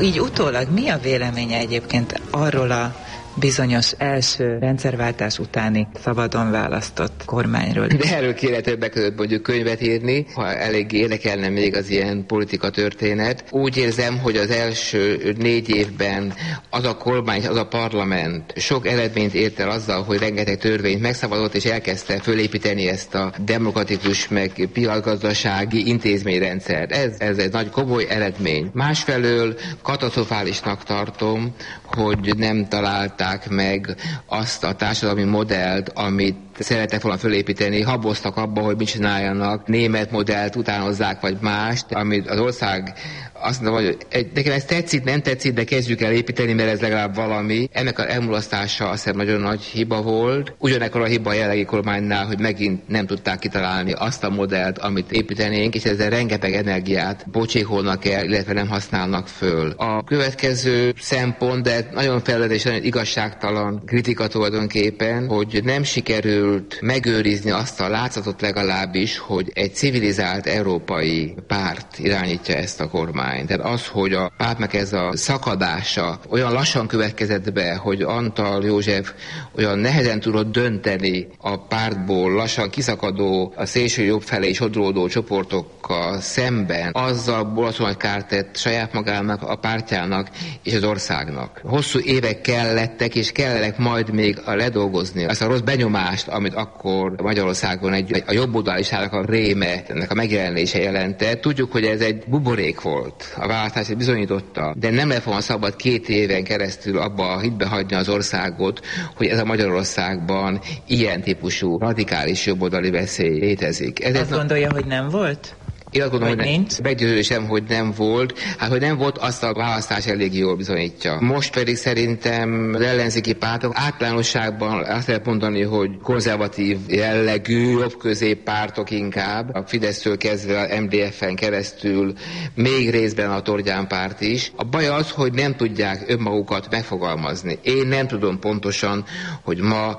Így utólag mi a véleménye egyébként arról a bizonyos első rendszerváltás utáni szabadon választott kormányról? De erről kéne többek között mondjuk könyvet írni, ha elég érdekelne még az ilyen politika történet. Úgy érzem, hogy az első 4 évben az a kormány, az a parlament sok eredményt ért el azzal, hogy rengeteg törvényt megszavazott, és elkezdte fölépíteni ezt a demokratikus meg piacgazdasági intézményrendszert. Ez egy nagy komoly eredmény. Másfelől katasztrofálisnak tartom, hogy nem találták meg azt a társadalmi modellt, amit szerettek volna fölépíteni, haboztak abba, hogy mit csináljanak, német modellt utánozzák, vagy mást, amit az ország azt mondom, hogy nekem ez tetszik, nem tetszik, de kezdjük el építeni, mert ez legalább valami. Ennek az elmulasztása azt hiszem nagyon nagy hiba volt. Ugyanekkor a hiba a jelenlegi kormánynál, hogy megint nem tudták kitalálni azt a modellt, amit építenénk, és ezzel rengeteg energiát bocsékolnak el, illetve nem használnak föl. A következő szempont, de nagyon felelős és nagyon igazságtalan kritika tulajdonképpen, hogy nem sikerült megőrizni azt a látszatot legalábbis, hogy egy civilizált európai párt irányítja ezt a kormányt. Tehát az, hogy a pártnak ez a szakadása olyan lassan következett be, hogy Antall József olyan nehezen tudott dönteni a pártból lassan kiszakadó, a szélső jobb felé sodródó csoportokkal szemben, azzal borzasztó nagy kárt tett saját magának, a pártjának és az országnak. Hosszú évek kellettek, és kellenek majd még ledolgozni azt a rossz benyomást, amit akkor Magyarországon a jobboldaliságnak a réme, ennek a megjelenése jelentett. Tudjuk, hogy ez egy buborék volt. A választás bizonyította, de nem lett volna szabad 2 éven keresztül abba a hitbe hagyni az országot, hogy ez a Magyarországban ilyen típusú radikális jobboldali veszély létezik. Azt gondolja, hogy nem volt? Én azt gondolom, hogy meggyőződésem, hogy nem volt. Hát, hogy nem volt, azt a választás elég jól bizonyítja. Most pedig szerintem az ellenzéki pártok általánosságban azt lehet mondani, hogy konzervatív jellegű, jobb-közép pártok inkább. A Fidesztől kezdve a MDF-en keresztül, még részben a Torgyán párt is. A baj az, hogy nem tudják önmagukat megfogalmazni. Én nem tudom pontosan, hogy ma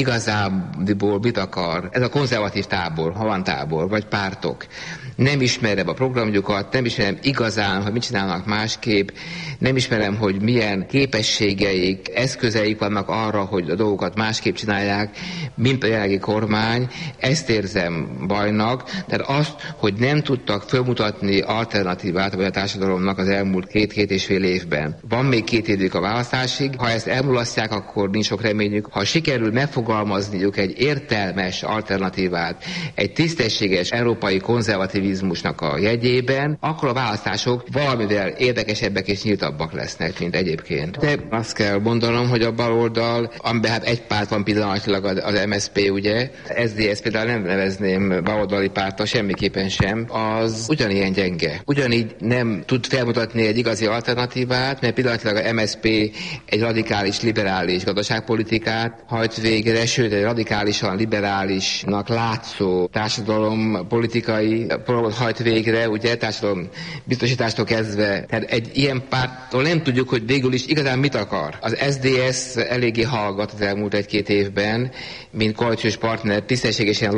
igazából mit akar ez a konzervatív tábor, ha van tábor, vagy pártok. Nem ismerem a programjukat, nem ismerem igazán, hogy mit csinálnak másképp, nem ismerem, hogy milyen képességeik, eszközeik vannak arra, hogy a dolgokat másképp csinálják, mint a jelenlegi kormány. Ezt érzem bajnak, tehát azt, hogy nem tudtak fölmutatni alternatívát a társadalomnak az elmúlt 2-2,5 évben. Van még 2 évük a választásig, ha ezt elmulasztják, akkor nincs sok reményük. Ha sikerül megfogalmazniuk egy értelmes alternatívát, egy tisztességes európai konzervativizmusnak a jegyében, akkor a választások valamivel érdekesebbek és nyíltabbak lesznek, mint egyébként. De azt kell mondanom, hogy a baloldal, amiben hát egy párt van pillanatilag, az MSZP, ugye, SZDSZ például nem nevezném baloldali párttal, semmiképpen sem, az ugyanilyen gyenge. Ugyanígy nem tud felmutatni egy igazi alternatívát, mert pillanatilag a MSZP egy radikális, liberális gazdaságpolitikát hajt végre, sőt egy radikálisan liberálisnak látszó társadalompolitikai programot hajt végre, ugye, társadalom biztosítástól kezdve. Tehát egy ilyen párttól nem tudjuk, hogy végül is igazán mit akar. Az SZDSZ eléggé hallgat az elmúlt 1-2 évben, mint koalíciós partner tisztességesen